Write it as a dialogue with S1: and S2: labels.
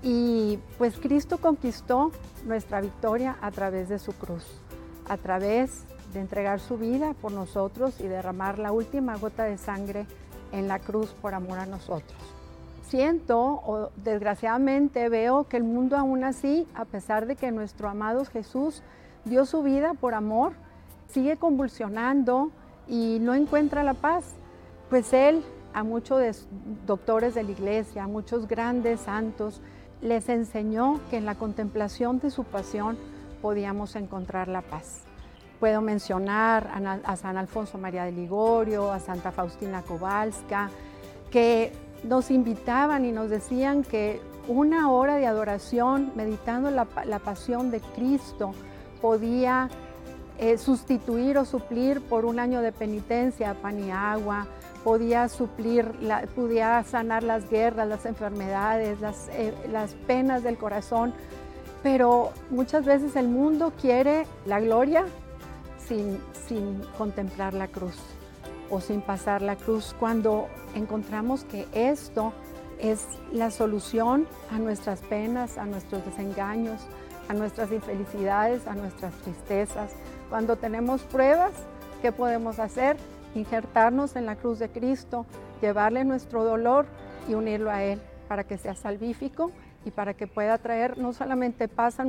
S1: Y pues Cristo conquistó nuestra victoria a través de su cruz, a través de entregar su vida por nosotros y derramar la última gota de sangre en la cruz por amor a nosotros. Siento, o desgraciadamente veo, que el mundo aún así, a pesar de que nuestro amado Jesús dio su vida por amor, sigue convulsionando y no encuentra la paz. Pues Él, a muchos doctores de la iglesia, a muchos grandes santos, les enseñó que en la contemplación de su pasión podíamos encontrar la paz. Puedo mencionar a San Alfonso María de Ligorio, a Santa Faustina Kowalska, que nos invitaban y nos decían que una hora de adoración, meditando la pasión de Cristo, podía sustituir o suplir por un año de penitencia, pan y agua, podía sanar las guerras, las enfermedades, las penas del corazón. Pero muchas veces el mundo quiere la gloria sin contemplar la cruz o sin pasar la cruz, cuando encontramos que esto es la solución a nuestras penas, a nuestros desengaños, a nuestras infelicidades, a nuestras tristezas. Cuando tenemos pruebas, ¿qué podemos hacer? Injertarnos en la cruz de Cristo, llevarle nuestro dolor y unirlo a Él para que sea salvífico y para que pueda traer no solamente paz a